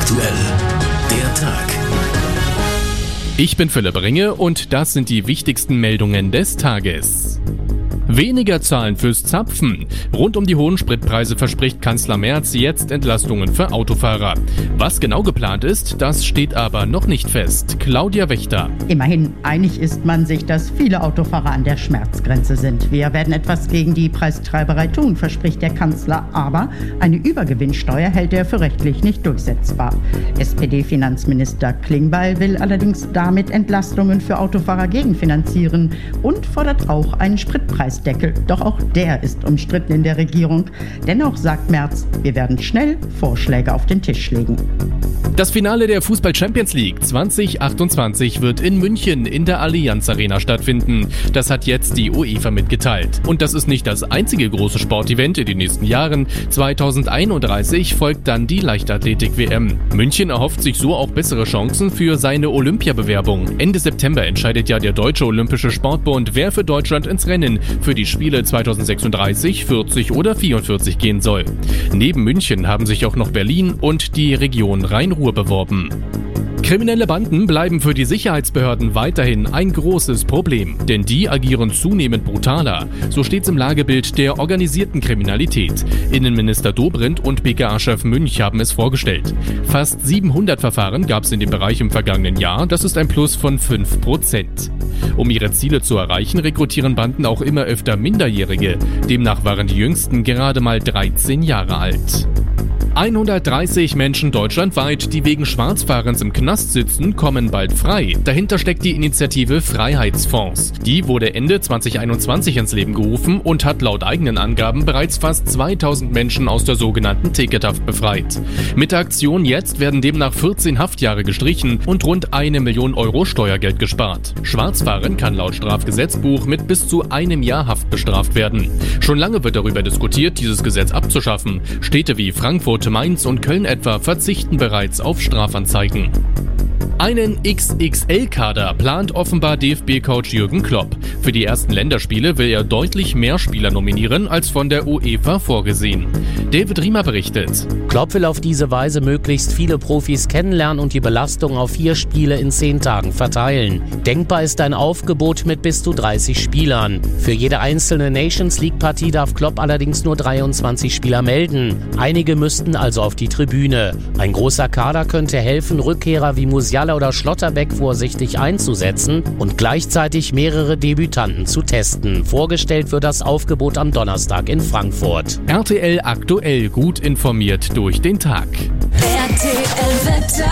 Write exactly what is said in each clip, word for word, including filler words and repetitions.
aktuell, der Tag. Ich bin Philipp Ringe und das sind die wichtigsten Meldungen des Tages. Weniger zahlen fürs Zapfen. Rund um die hohen Spritpreise verspricht Kanzler Merz jetzt Entlastungen für Autofahrer. Was genau geplant ist, das steht aber noch nicht fest. Claudia Wächter. Immerhin einig ist man sich, dass viele Autofahrer an der Schmerzgrenze sind. Wir werden etwas gegen die Preistreiberei tun, verspricht der Kanzler. Aber eine Übergewinnsteuer hält er für rechtlich nicht durchsetzbar. S P D-Finanzminister Klingbeil will allerdings damit Entlastungen für Autofahrer gegenfinanzieren und fordert auch einen Spritpreis. Deckel. Doch auch der ist umstritten in der Regierung. Dennoch sagt Merz, wir werden schnell Vorschläge auf den Tisch legen. Das Finale der Fußball-Champions League zwanzig achtundzwanzig wird in München in der Allianz Arena stattfinden. Das hat jetzt die UEFA mitgeteilt. Und das ist nicht das einzige große Sportevent in den nächsten Jahren. zweitausendeinunddreißig folgt dann die Leichtathletik-W M. München erhofft sich so auch bessere Chancen für seine Olympiabewerbung. Ende September entscheidet ja der Deutsche Olympische Sportbund, wer für Deutschland ins Rennen für die Spiele zweitausendsechsunddreißig, vierzig oder vierundvierzig gehen soll. Neben München haben sich auch noch Berlin und die Region Rhein-Ruhr beworben. Kriminelle Banden bleiben für die Sicherheitsbehörden weiterhin ein großes Problem, denn die agieren zunehmend brutaler. So steht's im Lagebild der organisierten Kriminalität. Innenminister Dobrindt und B K A-Chef Münch haben es vorgestellt. Fast siebenhundert Verfahren gab es in dem Bereich im vergangenen Jahr, das ist ein Plus von fünf Prozent. Um ihre Ziele zu erreichen, rekrutieren Banden auch immer öfter Minderjährige. Demnach waren die jüngsten gerade mal dreizehn Jahre alt. hundertdreißig Menschen deutschlandweit, die wegen Schwarzfahrens im Knast sitzen, kommen bald frei. Dahinter steckt die Initiative Freiheitsfonds. Die wurde Ende zweitausendeinundzwanzig ins Leben gerufen und hat laut eigenen Angaben bereits fast zweitausend Menschen aus der sogenannten Tickethaft befreit. Mit der Aktion jetzt werden demnach vierzehn Haftjahre gestrichen und rund eine Million Euro Steuergeld gespart. Schwarzfahren kann laut Strafgesetzbuch mit bis zu einem Jahr Haft bestraft werden. Schon lange wird darüber diskutiert, dieses Gesetz abzuschaffen. Städte wie Frankfurt, Mainz und Köln etwa verzichten bereits auf Strafanzeigen. Einen X X L-Kader plant offenbar D F B-Coach Jürgen Klopp. Für die ersten Länderspiele will er deutlich mehr Spieler nominieren als von der UEFA vorgesehen. David Riemer berichtet. Klopp will auf diese Weise möglichst viele Profis kennenlernen und die Belastung auf vier Spiele in zehn Tagen verteilen. Denkbar ist ein Aufgebot mit bis zu dreißig Spielern. Für jede einzelne Nations-League-Partie darf Klopp allerdings nur dreiundzwanzig Spieler melden. Einige müssten also auf die Tribüne. Ein großer Kader könnte helfen, Rückkehrer wie Musiala oder Schlotterbeck vorsichtig einzusetzen und gleichzeitig mehrere Debütanten zu testen. Vorgestellt wird das Aufgebot am Donnerstag in Frankfurt. R T L aktuell, gut informiert durch den Tag. R T L-Wetter.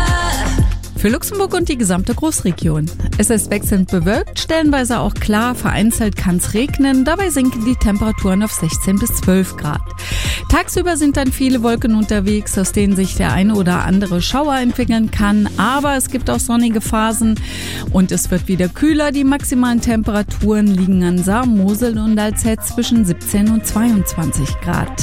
Für Luxemburg und die gesamte Großregion. Es ist wechselnd bewölkt, stellenweise auch klar, vereinzelt kann es regnen, dabei sinken die Temperaturen auf sechzehn bis zwölf Grad. Tagsüber sind dann viele Wolken unterwegs, aus denen sich der eine oder andere Schauer entwickeln kann, aber es gibt auch sonnige Phasen und es wird wieder kühler. Die maximalen Temperaturen liegen an Saar, Mosel und Alzey zwischen siebzehn und zweiundzwanzig Grad.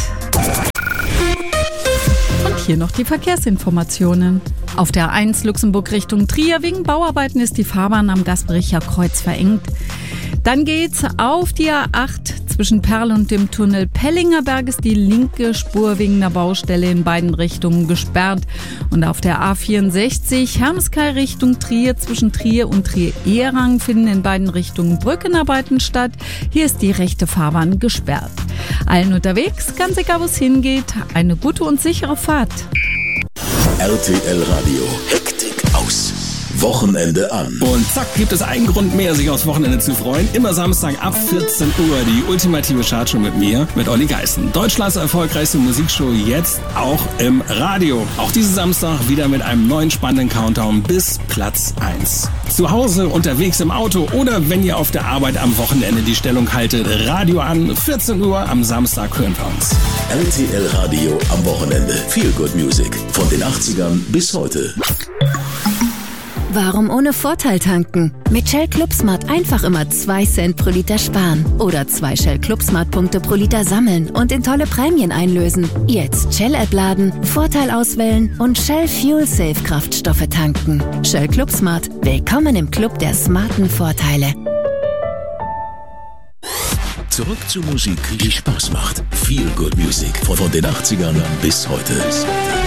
Und hier noch die Verkehrsinformationen. Auf der A eins Luxemburg Richtung Trier wegen Bauarbeiten ist die Fahrbahn am Gaspricher Kreuz verengt. Dann geht's auf die A acht zwischen Perl und dem Tunnel Pellingerberg ist die linke Spur wegen einer Baustelle in beiden Richtungen gesperrt. Und auf der A vierundsechzig Hermeskeil Richtung Trier zwischen Trier und Trier-Ehrang finden in beiden Richtungen Brückenarbeiten statt. Hier ist die rechte Fahrbahn gesperrt. Allen unterwegs, ganz egal wo es hingeht, eine gute und sichere Fahrt. R T L Radio. Hektik aus. Wochenende an. Und zack, gibt es einen Grund mehr, sich aufs Wochenende zu freuen. Immer Samstag ab vierzehn Uhr die ultimative Chartshow mit mir, mit Olli Geißen. Deutschlands erfolgreichste Musikshow jetzt auch im Radio. Auch diesen Samstag wieder mit einem neuen spannenden Countdown bis Platz eins. Zu Hause, unterwegs im Auto oder wenn ihr auf der Arbeit am Wochenende die Stellung haltet, Radio an, vierzehn Uhr am Samstag hören wir uns. R T L Radio am Wochenende. Feel Good Music. Von den achtzigern bis heute. Warum ohne Vorteil tanken? Mit Shell Club Smart einfach immer zwei Cent pro Liter sparen. Oder zwei Shell Club Smart Punkte pro Liter sammeln und in tolle Prämien einlösen. Jetzt Shell-App laden, Vorteil auswählen und Shell Fuel Safe Kraftstoffe tanken. Shell Club Smart. Willkommen im Club der smarten Vorteile. Zurück zu Musik, die Spaß macht. Feel Good Music. Von den achtzigern bis heute.